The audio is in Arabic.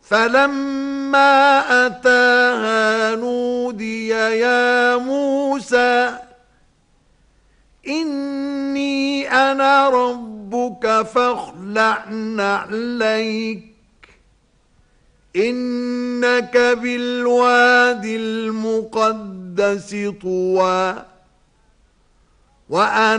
فلما أتاها نودي يا موسى إني أنا ربك فاخلع نعليك إنك بالواد المقدس طوى وأنا